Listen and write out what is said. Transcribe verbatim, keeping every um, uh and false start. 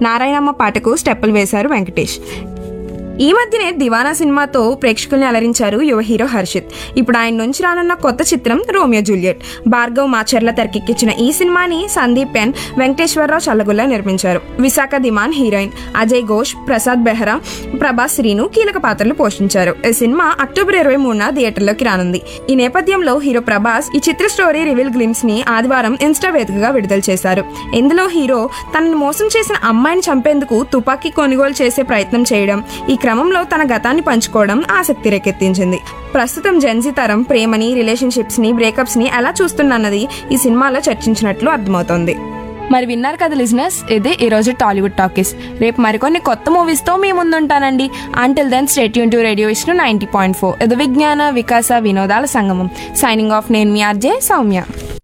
నారాయణమ్మ పాటకు స్టెప్పులు వేశారు వెంకటేష్. ఈ మధ్యనే దివానా సినిమాతో ప్రేక్షకుల్ని అలరించారు యువ హీరో హర్షిత్. ఇప్పుడు ఆయన నుంచి రానున్న కొత్త చిత్రం రోమియో జూలియట్. భార్గవ్ మాచర్ల తెరకెక్కించిన ఈ సినిమాని సందీప్ ఎన్ వెంకటేశ్వరరావు చల్లగుల్లా నిర్మించారు. విశాఖ దిమాన్ హీరోయిన్, అజయ్ ఘోష్, ప్రసాద్ బెహ్రా, ప్రభాస్, శ్రీను కీలక పాత్రలు పోషించారు. ఈ సినిమా అక్టోబర్ ఇరవై మూడున థియేటర్లోకి రానుంది. ఈ నేపథ్యంలో హీరో ప్రభాస్ ఈ చిత్ర స్టోరీ రివీల్ గ్లిమ్స్ ని ఆదివారం ఇన్స్టా వేదికగా విడుదల చేశారు. ఇందులో హీరో తనను మోసం చేసిన అమ్మాయిని చంపేందుకు తుపాకీ కొనుగోలు చేసే ప్రయత్నం చేయడం, ఈ క్రమంలో తన గతాన్ని పంచుకోవడం ఆసక్తి రేకెత్తించింది. ప్రస్తుతం జెన్జీ తరం ప్రేమని, రిలేషన్షిప్స్ ని, బ్రేకప్స్ ని ఎలా చూస్తున్నది ఈ సినిమాలో చర్చించినట్లు అర్థమవుతోంది. మరి విన్నారు కదా లిజనర్స్, ఇది ఈ రోజు టాలీవుడ్ టాకీస్. రేపు మరికొన్ని కొత్త మూవీస్ తో మీ ముందుంటానండి. Until then stay tune to radio Vishnu ninety point four. ఇది విజ్ఞాన వికాస వినోదాల సంగమం. సైనింగ్ ఆఫ్, నేను మీ ఆర్జే సౌమ్య.